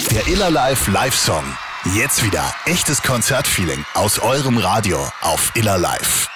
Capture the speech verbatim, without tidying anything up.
Der Iller Live Live-Song. Jetzt wieder echtes Konzertfeeling aus eurem Radio auf Iller Live.